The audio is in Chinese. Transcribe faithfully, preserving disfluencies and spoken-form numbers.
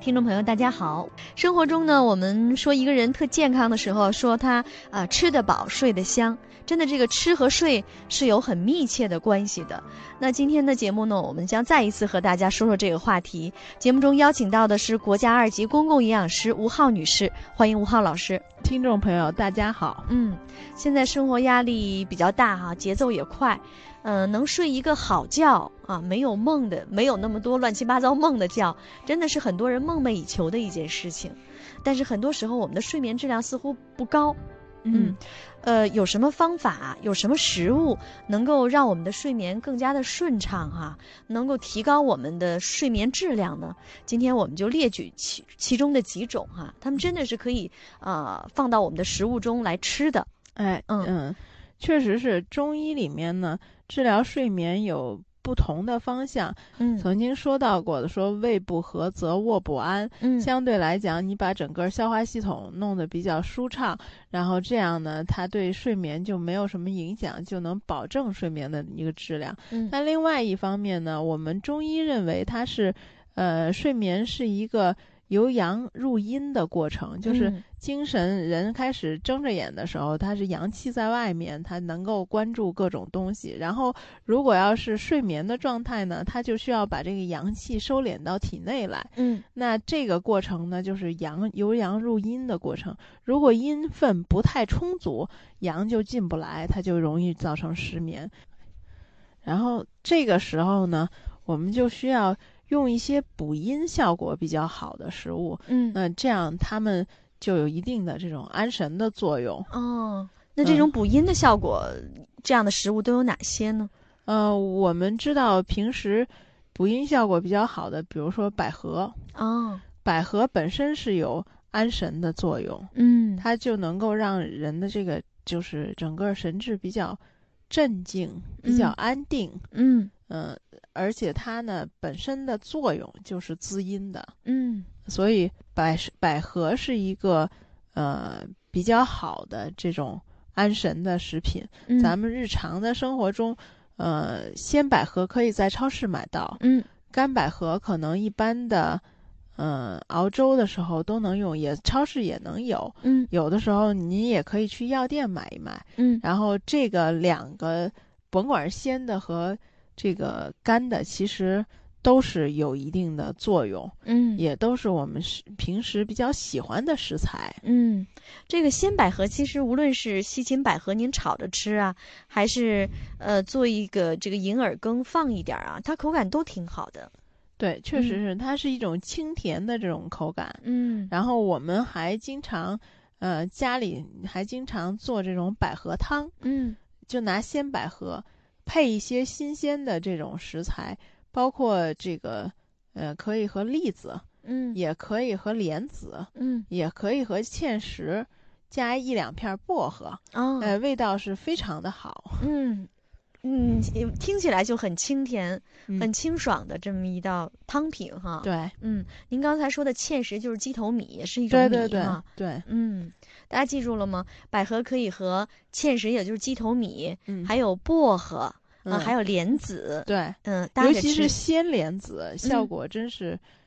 听众朋友大家好。生活中呢，我们说一个人特健康的时候，说他啊、呃、吃得饱睡得香，真的这个吃和睡是有很密切的关系的。那今天的节目呢，我们将再一次和大家说说这个话题。节目中邀请到的是国家二级公共营养师吴浩女士，欢迎吴浩老师。 听众朋友大家好。 嗯，现在生活压力比较大哈、啊，节奏也快。呃，能睡一个好觉啊，没有梦的，没有那么多乱七八糟梦的觉，真的是很多人梦寐以求的一件事情。但是很多时候我们的睡眠质量似乎不高。嗯，呃，有什么方法，有什么食物能够让我们的睡眠更加的顺畅啊，能够提高我们的睡眠质量呢？今天我们就列举其其中的几种哈、啊，它们真的是可以呃放到我们的食物中来吃的。 哎，嗯嗯，确实是中医里面呢，治疗睡眠有不同的方向。 嗯， 曾经说到过的，说胃不和则卧不安。 嗯， 相对来讲，你把整个消化系统弄得比较舒畅，然后这样呢，它对睡眠就没有什么影响，就能保证睡眠的一个质量。 嗯， 但另外一方面呢，我们中医认为它是，呃，睡眠是一个由阳入阴的过程，就是精神人开始睁着眼的时候，它是阳气在外面，它能够关注各种东西。然后如果要是睡眠的状态呢，它就需要把这个阳气收敛到体内来。 嗯， 那这个过程呢，就是阳由阳入阴的过程。如果阴分不太充足，阳就进不来，它就容易造成失眠。然后这个时候呢，我们就需要用一些补阴效果比较好的食物， 嗯， 那这样它们就有一定的这种安神的作用。 哦，那这种补阴的效果，嗯、这样的食物都有哪些呢？ 呃，我们知道平时补阴效果比较好的，比如说百合。 哦， 百合本身是有安神的作用， 嗯， 它就能够让人的这个就是整个神志比较镇静，比较安定。 嗯嗯、呃，而且它呢本身的作用就是滋阴的。 嗯， 所以百百合是一个呃比较好的这种安神的食品。 嗯、 咱们日常的生活中，呃，鲜百合可以在超市买到， 嗯， 干百合可能一般的，呃，熬粥的时候都能用，也超市也能有， 嗯， 有的时候你也可以去药店买一买， 嗯， 然后这个两个，甭管是鲜的和这个干的，其实都是有一定的作用， 嗯， 也都是我们平时比较喜欢的食材。 嗯，这个鲜百合其实无论是西芹百合您炒着吃啊，还是呃做一个这个银耳羹放一点啊，它口感都挺好的。 对，确实是，它是一种清甜的这种口感。 嗯， 然后我们还经常，呃，家里还经常做这种百合汤。 嗯， 就拿鲜百合配一些新鲜的这种食材，包括这个，呃，可以和栗子， 嗯， 也可以和莲子， 嗯， 也可以和芡实，加一两片薄荷， 哦， 呃，味道是非常的好。 嗯。嗯，听起来就很清甜、 嗯、 很清爽的这么一道汤品哈。 对， 嗯，您刚才说的芡实就是鸡头米，也是一种米哈。 对对对对， 嗯，大家记住了吗？百合可以和芡实，也就是鸡头米， 嗯， 还有薄荷啊、 嗯， 还有莲子， 对， 嗯，搭着吃， 尤其是鲜莲子，效果真是